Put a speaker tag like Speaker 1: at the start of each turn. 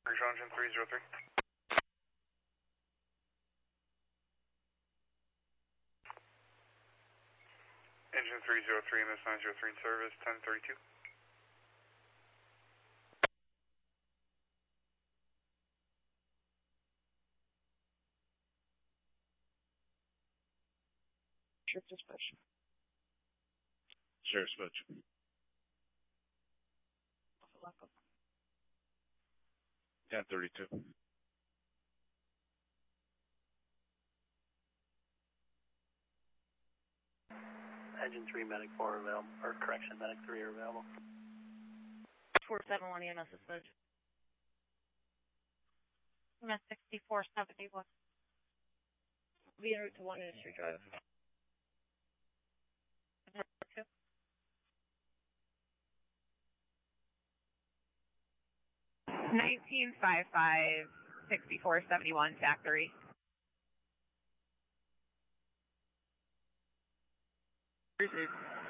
Speaker 1: Engine 303. Engine 303, MS903 in service, 1032.
Speaker 2: Sheriff Dispatch.
Speaker 3: Sheriff Dispatch. 1032.
Speaker 4: Engine 3, Medic 4 available, or correction, Medic 3 are available.
Speaker 2: 471 EMS Dispatch. EMS 6471. Be en route to 1 Industry Drive.
Speaker 5: 1955-6471, Factory.
Speaker 2: Appreciate it.